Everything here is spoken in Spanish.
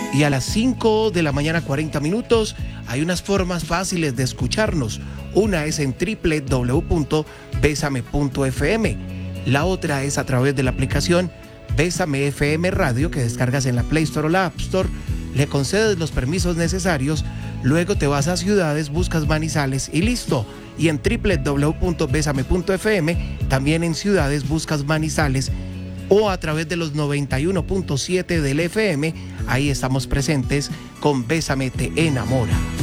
Y a las 5 de la mañana 40 minutos hay unas formas fáciles de escucharnos. Una es en www.besame.fm. La otra es a través de la aplicación Bésame FM Radio, que descargas en la Play Store o la App Store, le concedes los permisos necesarios, luego te vas a ciudades, buscas Manizales y listo. Y en www.besame.fm, también en ciudades buscas Manizales, o a través de los 91.7 del FM, ahí estamos presentes con Bésame te enamora.